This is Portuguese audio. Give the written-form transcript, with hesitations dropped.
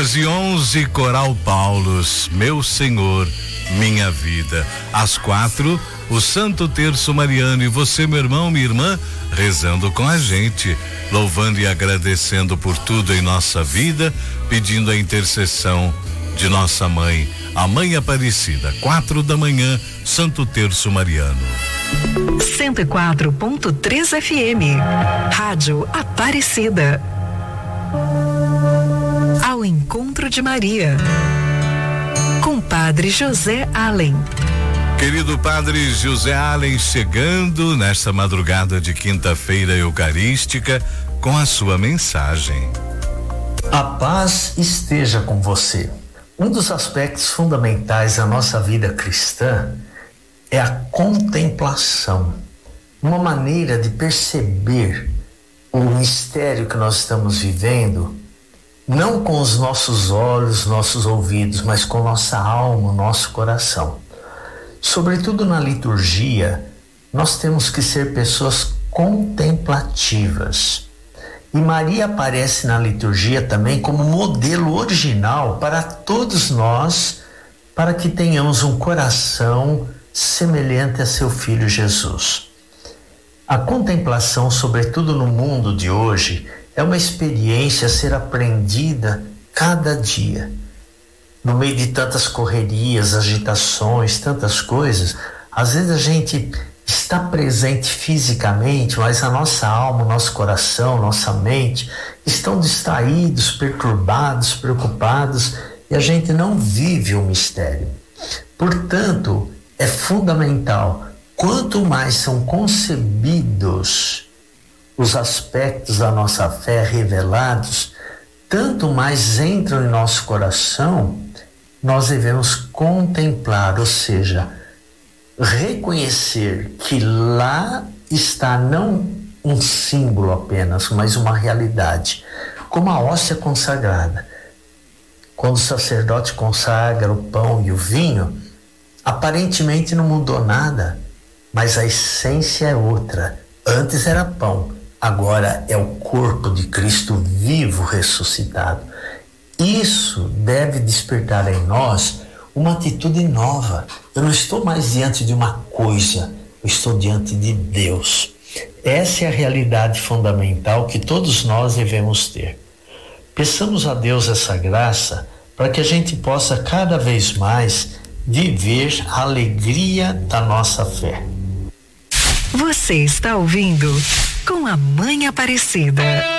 13h11, Coral Paulos, Meu Senhor, Minha Vida. Às 4, o Santo Terço Mariano, e você, meu irmão, minha irmã, rezando com a gente, louvando e agradecendo por tudo em nossa vida, pedindo a intercessão de nossa mãe, a Mãe Aparecida. 4 da manhã, Santo Terço Mariano. 104.3 FM, Rádio Aparecida. Ao encontro de Maria, com Padre José Allen. Querido Padre José Allen, chegando nesta madrugada de quinta-feira eucarística com a sua mensagem. A paz esteja com você. Um dos aspectos fundamentais da nossa vida cristã é a contemplação, uma maneira de perceber o mistério que nós estamos vivendo, não com os nossos olhos, nossos ouvidos, mas com nossa alma, nosso coração. Sobretudo na liturgia, nós temos que ser pessoas contemplativas. E Maria aparece na liturgia também como modelo original para todos nós, para que tenhamos um coração semelhante a seu Filho Jesus. A contemplação, sobretudo no mundo de hoje, é uma experiência a ser aprendida cada dia. No meio de tantas correrias, agitações, tantas coisas, às vezes a gente está presente fisicamente, mas a nossa alma, o nosso coração, nossa mente estão distraídos, perturbados, preocupados, e a gente não vive o mistério. Portanto, é fundamental, quanto mais são concebidos os aspectos da nossa fé revelados, tanto mais entram em nosso coração, nós devemos contemplar, ou seja, reconhecer que lá está não um símbolo apenas, mas uma realidade, como a hóstia consagrada. Quando o sacerdote consagra o pão e o vinho, aparentemente não mudou nada, mas a essência é outra. Antes era pão, agora é o corpo de Cristo vivo ressuscitado. Isso deve despertar em nós uma atitude nova. Eu não estou mais diante de uma coisa, eu estou diante de Deus. Essa é a realidade fundamental que todos nós devemos ter. Peçamos a Deus essa graça para que a gente possa cada vez mais viver a alegria da nossa fé. Você está ouvindo Com a Mãe Aparecida.